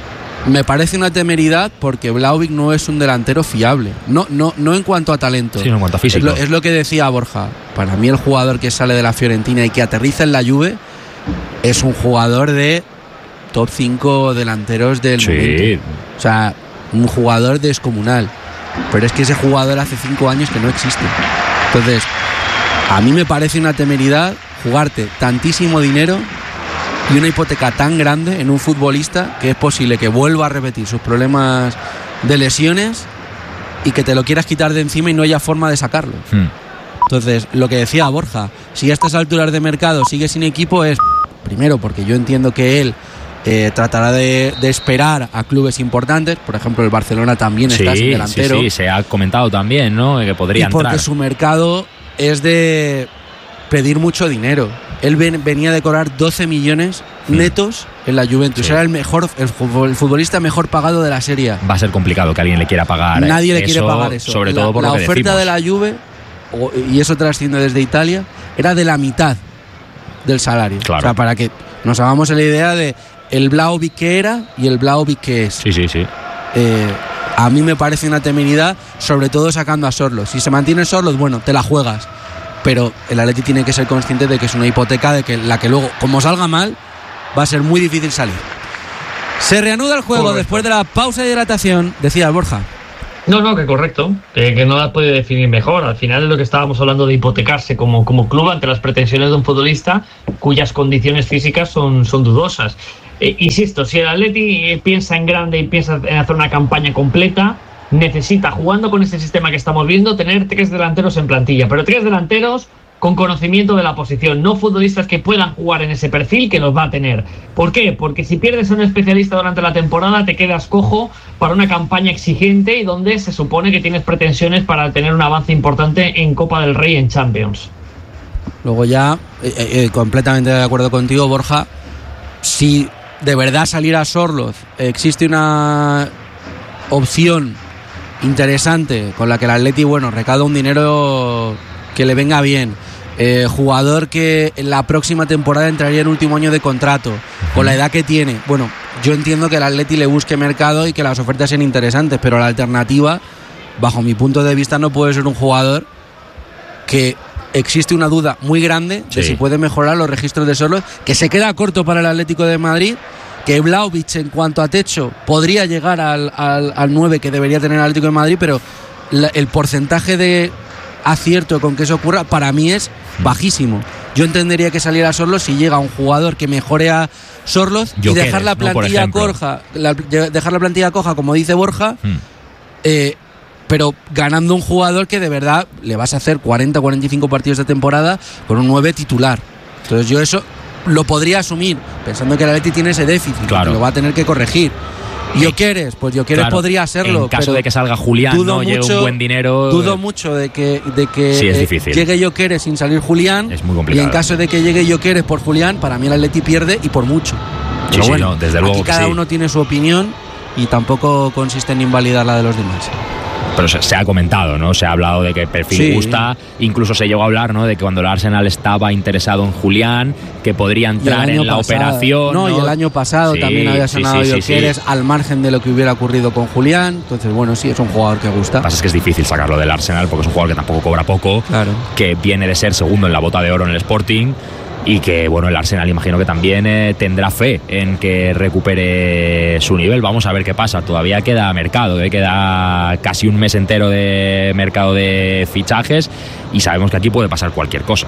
me parece una temeridad porque Vlahovic no es un delantero fiable. No, no, no en cuanto a talento, sino en cuanto a físico. Es lo, es lo que decía Borja. Para mí el jugador que sale de la Fiorentina y que aterriza en la Juve es un jugador de top cinco delanteros del sí. momento. O sea, un jugador descomunal. Pero es que ese jugador hace cinco años que no existe. Entonces, a mí me parece una temeridad jugarte tantísimo dinero y una hipoteca tan grande en un futbolista que es posible que vuelva a repetir sus problemas de lesiones y que te lo quieras quitar de encima y no haya forma de sacarlo. Hmm. Entonces, lo que decía Borja, si a estas alturas de mercado sigue sin equipo es, primero, porque yo entiendo que él eh, tratará de, de esperar a clubes importantes, por ejemplo el Barcelona también sí, está sin delantero. Sí, sí, se ha comentado también, ¿no? Que podría y porque entrar. Su mercado es de pedir mucho dinero. Él ven, venía de cobrar doce millones netos en la Juventus. Sí. Era el mejor, el futbolista mejor pagado de la Serie A. Va a ser complicado que alguien le quiera pagar. Nadie le eso, quiere pagar eso. Sobre la, todo por la lo que oferta decimos. de la Juve, y eso trasciende desde Italia, era de la mitad del salario. Claro. O sea, para que nos hagamos la idea de el Vlahovic que era y el Vlahovic que es. Sí, sí, sí. Eh, a mí me parece una temeridad, sobre todo sacando a Sorloth. Si se mantiene Sorloth, bueno, te la juegas. Pero el Atleti tiene que ser consciente de que es una hipoteca de que la que luego, como salga mal, va a ser muy difícil salir. Se reanuda el juego correcto. Después de la pausa de hidratación. Decía Borja. No, no, que correcto, que, que no la puede definir mejor. Al final es lo que estábamos hablando de hipotecarse como, como club ante las pretensiones de un futbolista cuyas condiciones físicas son, son dudosas. Eh, insisto, si el Atleti piensa en grande y piensa en hacer una campaña completa, necesita, jugando con este sistema que estamos viendo, tener tres delanteros en plantilla, pero tres delanteros con conocimiento de la posición, no futbolistas que puedan jugar en ese perfil, que los va a tener. ¿Por qué? Porque si pierdes a un especialista durante la temporada, te quedas cojo para una campaña exigente y donde se supone que tienes pretensiones para tener un avance importante en Copa del Rey y en Champions. Luego ya, eh, eh, completamente de acuerdo contigo, Borja, si de verdad saliera Sorloth, existe una opción interesante con la que el Atleti, bueno, recauda un dinero que le venga bien, eh, jugador que en la próxima temporada entraría en último año de contrato, con la edad que tiene. Bueno, yo entiendo que el Atleti le busque mercado y que las ofertas sean interesantes, pero la alternativa, bajo mi punto de vista, no puede ser un jugador que existe una duda muy grande de sí. si puede mejorar los registros de Sorloth, que se queda corto para el Atlético de Madrid, que Vlahovic en cuanto a techo podría llegar al, al, al nueve que debería tener el Atlético de Madrid, pero la, el porcentaje de acierto con que eso ocurra para mí es bajísimo. Yo entendería que saliera Sorloth si llega un jugador que mejore a Sorloth y dejar la plantilla no, coja, la, dejar la plantilla coja, como dice Borja, hmm. eh, pero ganando un jugador que de verdad le vas a hacer cuarenta, cuarenta y cinco partidos de temporada con un nueve titular. Entonces yo eso lo podría asumir, pensando que el Atleti tiene ese déficit, claro. que lo va a tener que corregir. Gyökeres, pues Gyökeres claro, podría serlo. En caso de que salga Julián, no llegue un buen dinero. Dudo mucho de que, de que sí, es eh, difícil. llegue Gyökeres sin salir Julián. Es muy complicado. Y en caso de que llegue Gyökeres por Julián, para mí el Atleti pierde y por mucho. Sí, Pero sí, bueno, no, desde luego aquí que cada sí. uno tiene su opinión y tampoco consiste en invalidar la de los demás. Pero se, se ha comentado, ¿no? Se ha hablado de que el perfil sí. gusta. Incluso se llegó a hablar, ¿no? De que cuando el Arsenal estaba interesado en Julián, que podría entrar en la pasado, operación. No, ¿no? Y el año pasado sí, también había sonado sí, sí, Gyökeres sí, sí. al margen de lo que hubiera ocurrido con Julián. Entonces, bueno, sí, es un jugador que gusta. Lo que pasa es que es difícil sacarlo del Arsenal porque es un jugador que tampoco cobra poco. Claro. Que viene de ser segundo en la bota de oro en el Sporting. Y que, bueno, el Arsenal imagino que también eh, tendrá fe en que recupere su nivel. Vamos a ver qué pasa. Todavía queda mercado, eh, queda casi un mes entero de mercado de fichajes y sabemos que aquí puede pasar cualquier cosa.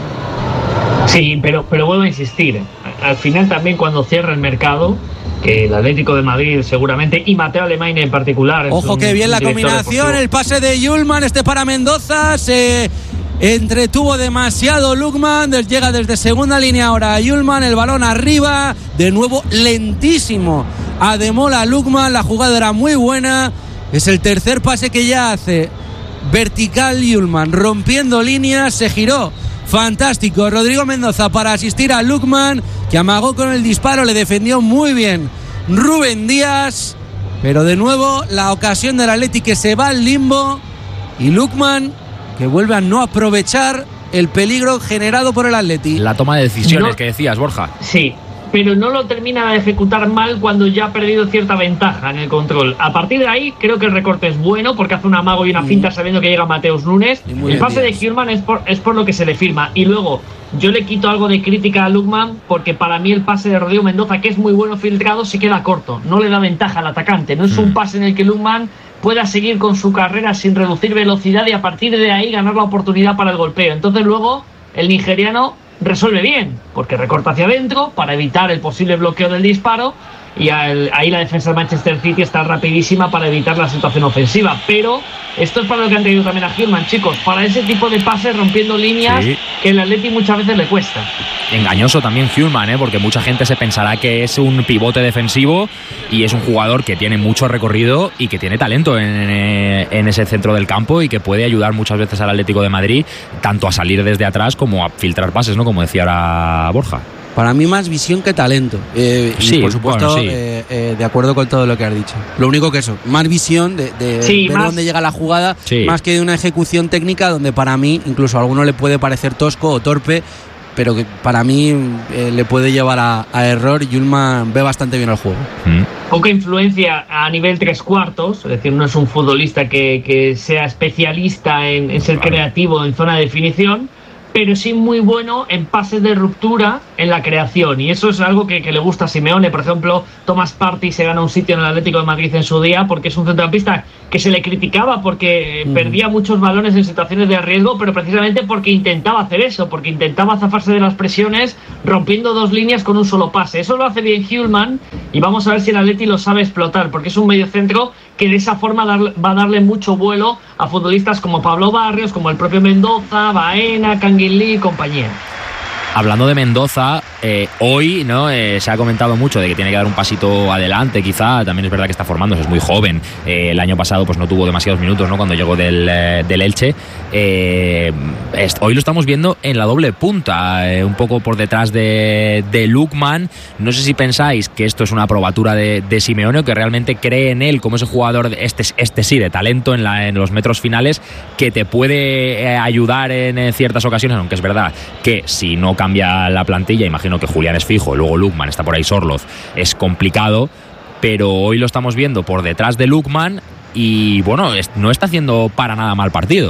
Sí, pero, pero vuelvo a insistir. Al final también cuando cierra el mercado, que el Atlético de Madrid seguramente, y Mateo Alemany en particular... Ojo un, que bien la combinación, deportivo. El pase de Yulman, este para Mendoza, se... entretuvo demasiado Lukman, llega desde segunda línea ahora Yulman, el balón arriba, de nuevo lentísimo Ademola Lukman, la jugada era muy buena, es el tercer pase que ya hace vertical Yulman, rompiendo líneas, se giró, fantástico Rodrigo Mendoza para asistir a Lukman, que amagó con el disparo, le defendió muy bien Rubén Díaz, pero de nuevo la ocasión del Atleti que se va al limbo y Lukman que vuelve a no aprovechar el peligro generado por el Atleti. La toma de decisiones no, que decías, Borja. Sí, pero no lo termina de ejecutar mal cuando ya ha perdido cierta ventaja en el control. A partir de ahí creo que el recorte es bueno porque hace un amago y una finta sabiendo que llega Mateus Nunes. El pase de Hjulmand es por, es por lo que se le firma. Y luego yo le quito algo de crítica a Lookman porque para mí el pase de Rodrigo Mendoza, que es muy bueno filtrado, se queda corto, no le da ventaja al atacante. No es un pase en el que Lookman pueda seguir con su carrera sin reducir velocidad y a partir de ahí ganar la oportunidad para el golpeo. Entonces luego el nigeriano resuelve bien, porque recorta hacia adentro para evitar el posible bloqueo del disparo y al, ahí la defensa del Manchester City está rapidísima para evitar la situación ofensiva. Pero esto es para lo que han tenido también a Hjulmand, chicos, para ese tipo de pases rompiendo líneas, sí, que el Atleti muchas veces le cuesta. Engañoso también Hjulmand, ¿eh? Porque mucha gente se pensará que es un pivote defensivo y es un jugador que tiene mucho recorrido y que tiene talento en, en ese centro del campo y que puede ayudar muchas veces al Atlético de Madrid tanto a salir desde atrás como a filtrar pases, ¿no? Como decía ahora Borja. Para mí más visión que talento. Eh, sí, y por supuesto, bueno, sí. eh, eh, de acuerdo con todo lo que has dicho. Lo único que eso, más visión de, de sí, ver más dónde llega la jugada, sí, más que de una ejecución técnica donde para mí, incluso a alguno le puede parecer tosco o torpe, pero que para mí eh, le puede llevar a, a error, y Hjulmand ve bastante bien el juego. Mm. Poca influencia a nivel tres cuartos, es decir, no es un futbolista que, que sea especialista en, en ser creativo en zona de definición, pero sí muy bueno en pases de ruptura en la creación, y eso es algo que, que le gusta a Simeone. Por ejemplo, Thomas Partey se gana un sitio en el Atlético de Madrid en su día porque es un centrocampista que se le criticaba porque mm. perdía muchos balones en situaciones de riesgo, pero precisamente porque intentaba hacer eso, porque intentaba zafarse de las presiones rompiendo dos líneas con un solo pase. Eso lo hace bien Hjulmand y vamos a ver si el Atleti lo sabe explotar, porque es un mediocentro que de esa forma dar, va a darle mucho vuelo a futbolistas como Pablo Barrios, como el propio Mendoza, Baena, Kangin Lee y compañía. Hablando de Mendoza, eh, hoy no eh, se ha comentado mucho de que tiene que dar un pasito adelante, quizá. También es verdad que está formándose, es muy joven. Eh, el año pasado pues no tuvo demasiados minutos, ¿no? Cuando llegó del, eh, del Elche. Eh, es, hoy lo estamos viendo en la doble punta, eh, un poco por detrás de, de Lookman. No sé si pensáis que esto es una probatura de, de Simeone o que realmente cree en él como ese jugador, este, este sí, de talento en, la, en los metros finales, que te puede eh, ayudar en, en ciertas ocasiones, aunque es verdad que si no cambia la plantilla, imagino que Julián es fijo, luego Lookman, está por ahí Sorloz, es complicado, pero hoy lo estamos viendo por detrás de Lookman y bueno, es, no está haciendo para nada mal partido.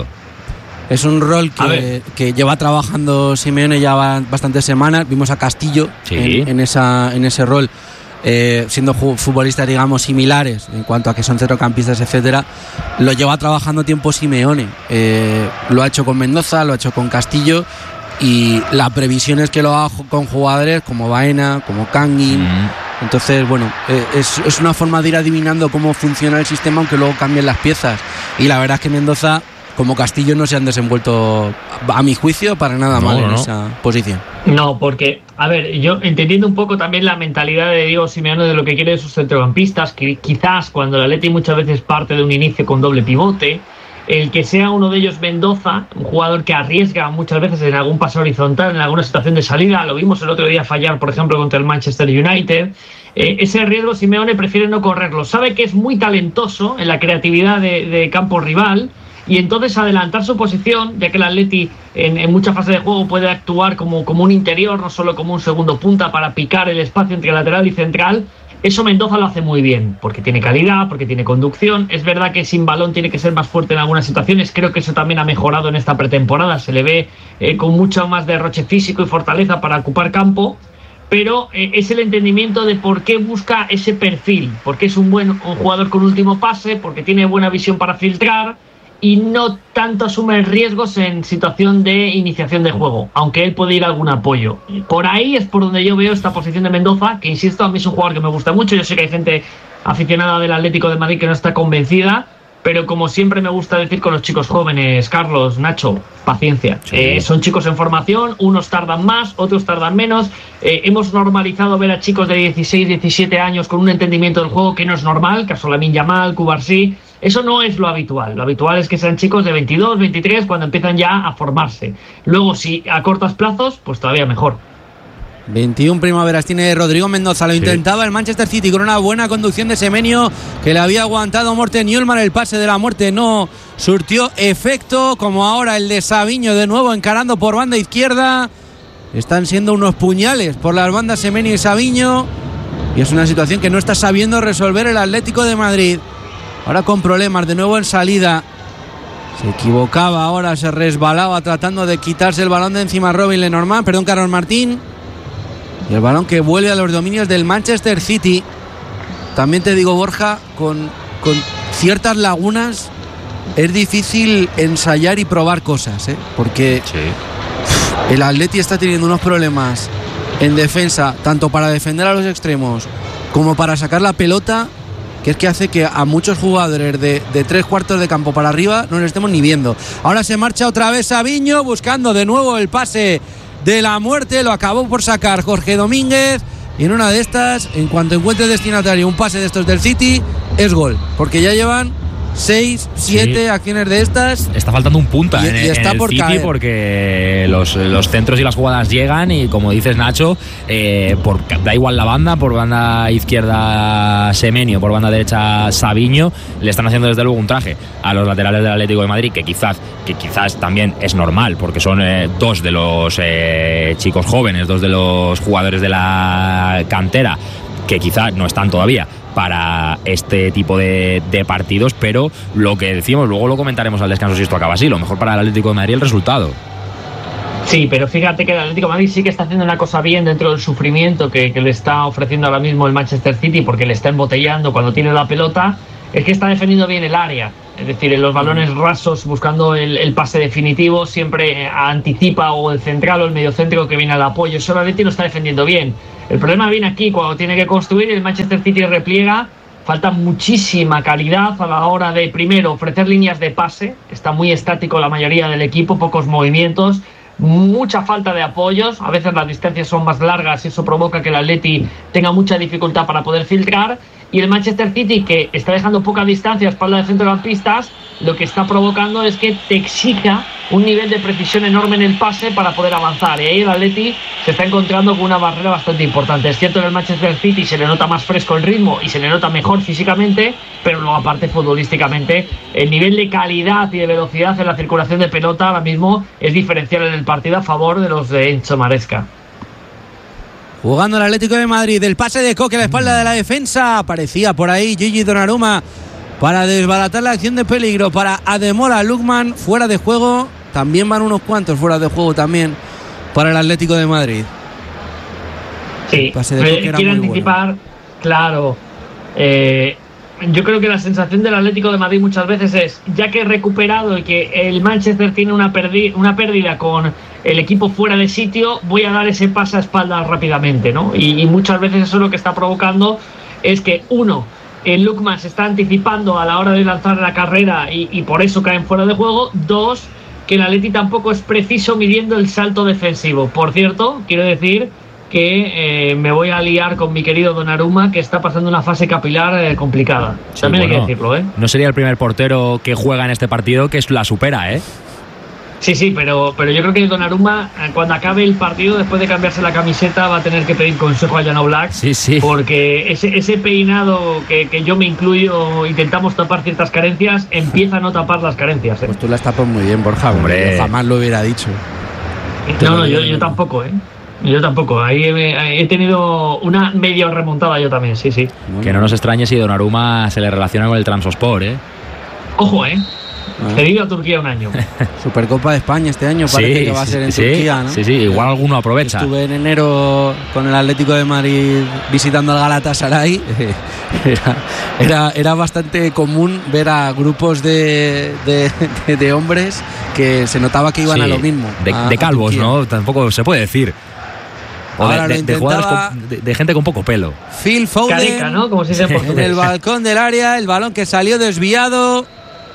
Es un rol que, que lleva trabajando Simeone ya bastantes semanas. Vimos a Castillo sí. en, en, esa, en ese rol, eh, siendo futbolistas, digamos, similares en cuanto a que son centrocampistas, etcétera. Lo lleva trabajando tiempo Simeone. Eh, lo ha hecho con Mendoza, lo ha hecho con Castillo. Y la previsión es que lo haga con jugadores como Baena, como Kangin. Mm. Entonces, bueno, es, es una forma de ir adivinando cómo funciona el sistema, aunque luego cambien las piezas. Y la verdad es que Mendoza, como Castillo, no se han desenvuelto, a mi juicio, para nada no, mal en no. esa posición. No, porque, a ver, yo entendiendo un poco también la mentalidad de Diego Simeone de lo que quiere de sus centrocampistas, que quizás cuando el Atleti muchas veces parte de un inicio con doble pivote, el que sea uno de ellos Mendoza, un jugador que arriesga muchas veces en algún pase horizontal, en alguna situación de salida, lo vimos el otro día fallar, por ejemplo, contra el Manchester United, eh, ese riesgo Simeone prefiere no correrlo, sabe que es muy talentoso en la creatividad de, de campo rival, y entonces adelantar su posición, ya que el Atleti en, en mucha fase de juego puede actuar como, como un interior, no solo como un segundo punta para picar el espacio entre lateral y central. Eso Mendoza lo hace muy bien, porque tiene calidad, porque tiene conducción. Es verdad que sin balón tiene que ser más fuerte en algunas situaciones. Creo que eso también ha mejorado en esta pretemporada. Se le ve eh, con mucho más derroche físico y fortaleza para ocupar campo. Pero eh, es el entendimiento de por qué busca ese perfil. Porque es un buen un jugador con último pase, porque tiene buena visión para filtrar y no tanto asume riesgos en situación de iniciación de juego, aunque él puede ir a algún apoyo. Por ahí es por donde yo veo esta posición de Mendoza, que insisto, a mí es un jugador que me gusta mucho. Yo sé que hay gente aficionada del Atlético de Madrid que no está convencida, pero como siempre me gusta decir con los chicos jóvenes, Carlos, Nacho, paciencia. Sí. Eh, son chicos en formación, unos tardan más, otros tardan menos. Eh, hemos normalizado ver a chicos de dieciséis, diecisiete años con un entendimiento del juego que no es normal, caso Lamine Yamal, Cubarsí. Eso no es lo habitual. Lo habitual es que sean chicos de veintidós, veintitrés cuando empiezan ya a formarse. Luego, si a cortos plazos, pues todavía mejor. veintiuna primaveras tiene Rodrigo Mendoza. Lo sí. intentaba el Manchester City con una buena conducción de Semenyo, que le había aguantado Morten Hjulmand. El pase de la muerte no surtió efecto, como ahora el de Savinho de nuevo encarando por banda izquierda. están siendo unos puñales por las bandas Semenyo y Savinho, y es una situación que no está sabiendo resolver el Atlético de Madrid. Ahora con problemas de nuevo en salida. Se equivocaba ahora, se resbalaba tratando de quitarse el balón de encima Robin Lenormand, perdón, Carlos Martín. Y el balón que vuelve a los dominios del Manchester City. También te digo, Borja, con, con ciertas lagunas es difícil ensayar y probar cosas, ¿eh? Porque sí. El Atleti está teniendo unos problemas en defensa, tanto para defender a los extremos como para sacar la pelota, que es que hace que a muchos jugadores de, de tres cuartos de campo para arriba no les estemos ni viendo. Ahora se marcha otra vez Savinho, buscando de nuevo el pase de la muerte. Lo acabó por sacar Jorge Domínguez, y en una de estas, en cuanto encuentre destinatario un pase de estos del City, es gol, porque ya llevan seis, siete sí. acciones de estas. Está faltando un punta y, en, y está en el por City caer. Porque los, los centros y las jugadas llegan, y como dices, Nacho, eh, por, da igual la banda, por banda izquierda Semenyo, por banda derecha Savinho, le están haciendo desde luego un traje a los laterales del Atlético de Madrid, que quizás, que quizás también es normal, porque son eh, dos de los eh, chicos jóvenes, dos de los jugadores de la cantera, que quizás no están todavía para este tipo de, de partidos, pero lo que decimos, luego lo comentaremos al descanso si esto acaba así, lo mejor para el Atlético de Madrid el resultado. Sí, pero fíjate que el Atlético de Madrid sí que está haciendo una cosa bien dentro del sufrimiento que, que le está ofreciendo ahora mismo el Manchester City, porque le está embotellando cuando tiene la pelota, es que está defendiendo bien el área, es decir, en los balones rasos, buscando el, el pase definitivo, siempre anticipa o el central o el mediocentro que viene al apoyo. Eso el Atlético lo está defendiendo bien. El problema viene aquí cuando tiene que construir, el Manchester City repliega, falta muchísima calidad a la hora de, primero, ofrecer líneas de pase, está muy estático la mayoría del equipo, pocos movimientos, mucha falta de apoyos, a veces las distancias son más largas y eso provoca que el Atleti tenga mucha dificultad para poder filtrar, y el Manchester City, que está dejando poca distancia a espalda de centrocampistas, lo que está provocando es que te exija un nivel de precisión enorme en el pase para poder avanzar, y ahí el Atleti se está encontrando con una barrera bastante importante. Es cierto que el Manchester City se le nota más fresco el ritmo y se le nota mejor físicamente, pero luego aparte futbolísticamente el nivel de calidad y de velocidad en la circulación de pelota ahora mismo es diferencial en el partido a favor de los de Enzo Maresca. Jugando el Atlético de Madrid, el pase de Coque a la espalda de la defensa, aparecía por ahí Gigi Donnarumma para desbaratar la acción de peligro para Ademola Lookman, fuera de juego. También van unos cuantos fuera de juego también para el Atlético de Madrid. Sí, quiero anticipar, bueno. Claro. Eh, yo creo que la sensación del Atlético de Madrid muchas veces es, ya que he recuperado y que el Manchester tiene una, perdi- una pérdida con el equipo fuera de sitio, voy a dar ese pase a espaldas rápidamente, ¿no? Y, y muchas veces eso lo que está provocando es que, uno, el Lookman se está anticipando a la hora de lanzar la carrera y, y por eso caen fuera de juego. Dos, que el Atleti tampoco es preciso midiendo el salto defensivo. Por cierto, quiero decir que eh, me voy a liar con mi querido Donnarumma, que está pasando una fase capilar eh, complicada. Sí, también bueno, hay que decirlo, ¿eh? No sería el primer portero que juega en este partido que la supera, ¿eh? Sí, sí, pero, pero yo creo que Donnarumma, cuando acabe el partido, después de cambiarse la camiseta, va a tener que pedir consejo a Jan Oblak. Sí, sí. Porque ese, ese peinado que, que yo me incluyo, intentamos tapar ciertas carencias, empieza a no tapar las carencias, ¿eh? Pues tú las tapas muy bien, Borja. Hombre, yo jamás lo hubiera dicho. No, no, yo, yo tampoco, ¿eh? Yo tampoco. Ahí he, he tenido una medio remontada yo también, sí, sí. Bueno. Que no nos extrañe si Donnarumma se le relaciona con el Trabzonspor, ¿eh? Ojo, ¿eh? Cedido a Turquía un año. Supercopa de España este año parece sí, que va a ser en sí, Turquía, ¿no? Sí, sí, igual alguno aprovecha. Estuve en enero con el Atlético de Madrid visitando al Galatasaray. Era, era, era bastante común ver a grupos de, de, de, de hombres que se notaba que iban sí, a lo mismo. De, a, de calvos, ¿no? Tampoco se puede decir. O de, de, de, jugadores con, de, de gente con poco pelo. Phil Foden, Carica, ¿no? Como si se en el balcón del área, el balón que salió desviado.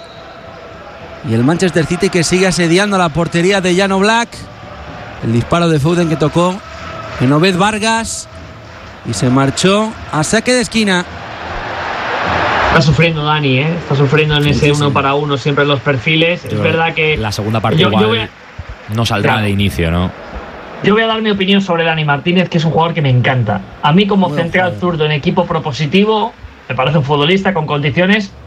Y el Manchester City que sigue asediando la portería de Jan Oblak. El disparo de Foden que tocó en Obed Vargas y se marchó a saque de esquina. Está sufriendo Dani, ¿eh? Está sufriendo en ese uno para uno siempre en los perfiles. Yo, es verdad que la segunda parte yo, igual yo a... no saldrá claro. de inicio, ¿no? Yo voy a dar mi opinión sobre Dani Martínez, que es un jugador que me encanta. A mí como Muy central zurdo en equipo propositivo, me parece un futbolista con condiciones,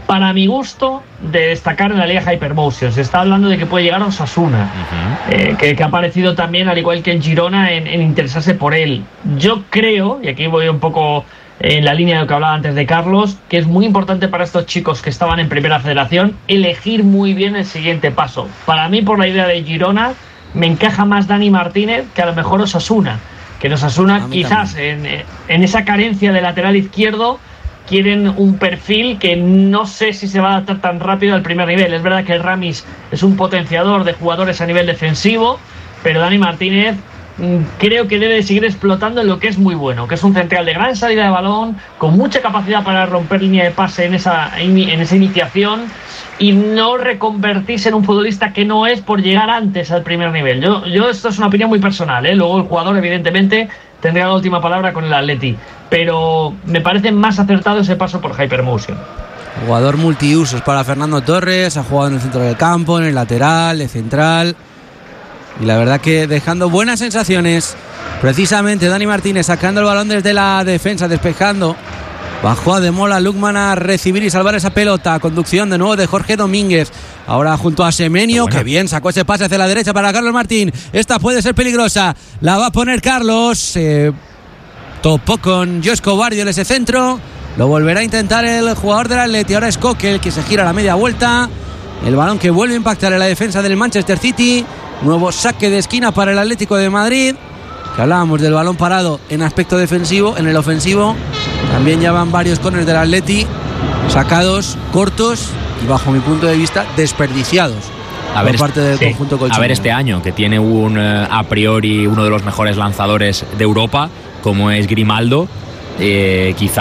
para mi gusto, de destacar en la Liga Hypermotion. Se está hablando de que puede llegar a Osasuna, uh-huh. eh, que, que ha aparecido también, al igual que el Girona, en, en interesarse por él. Yo creo, y aquí voy un poco en la línea de lo que hablaba antes de Carlos, que es muy importante para estos chicos que estaban en Primera Federación elegir muy bien el siguiente paso. Para mí, por la idea de Girona, me encaja más Dani Martínez que a lo mejor Osasuna. Que en Osasuna, quizás en, en esa carencia de lateral izquierdo, quieren un perfil que no sé si se va a adaptar tan rápido al primer nivel. Es verdad que Ramis es un potenciador de jugadores a nivel defensivo, pero Dani Martínez creo que debe seguir explotando en lo que es muy bueno, que es un central de gran salida de balón, con mucha capacidad para romper línea de pase en esa, en esa iniciación, y no reconvertirse en un futbolista que no es por llegar antes al primer nivel. Yo, yo esto es una opinión muy personal, ¿eh? Luego el jugador evidentemente tendría la última palabra con el Atleti, pero me parece más acertado ese paso por Hypermotion. Jugador multiusos para Fernando Torres, ha jugado en el centro del campo, en el lateral, de central, y la verdad que dejando buenas sensaciones. Precisamente Dani Martínez sacando el balón desde la defensa, despejando. Bajó a Demola Lukman a recibir y salvar esa pelota. Conducción de nuevo de Jorge Domínguez. Ahora junto a Semenyo, que bien sacó ese pase hacia la derecha para Carlos Martín. Esta puede ser peligrosa. La va a poner Carlos. Eh, topó con Josko Bardio en ese centro. Lo volverá a intentar el jugador del Atleti. Ahora es Coque el que se gira a la media vuelta. El balón que vuelve a impactar en la defensa del Manchester City. Nuevo saque de esquina para el Atlético de Madrid. Que hablábamos del balón parado en aspecto defensivo. En el ofensivo también ya van varios corners del Atleti sacados, cortos y, bajo mi punto de vista, desperdiciados a ver, por parte del sí. conjunto colchonero. A ver este año, que tiene un a priori uno de los mejores lanzadores de Europa, como es Grimaldo, eh, quizá